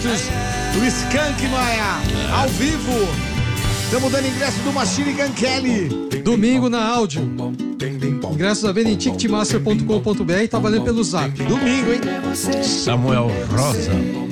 Santos, do Skank Maia, ao vivo. Estamos dando ingresso do Machine Gun Kelly. Domingo na áudio. Ingressos à venda em ticketmaster.com.br. Tá valendo pelo Zap. Domingo, hein? Samuel Rosa.